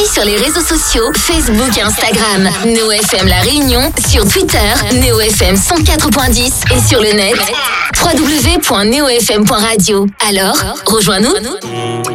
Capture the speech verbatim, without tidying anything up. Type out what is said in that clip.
aussi sur les réseaux sociaux, Facebook et Instagram. Neo F M La Réunion, sur Twitter, Neo F M cent quatre point dix et sur le net, w w w point neo f m point radio. Alors, rejoins-nous.